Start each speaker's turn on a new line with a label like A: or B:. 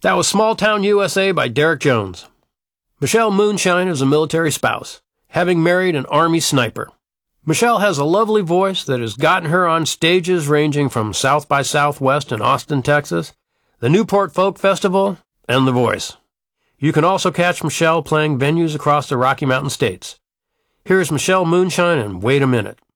A: That was Small Town USA by Derek Jones. Michelle Moonshine is a military spouse, having married an Army sniper. Michelle has a lovely voice that has gotten her on stages ranging from South by Southwest in Austin, Texas, the Newport Folk Festival, and The Voice. You can also catch Michelle playing venues across the Rocky Mountain states. Here's Michelle Moonshine and Wait a Minute.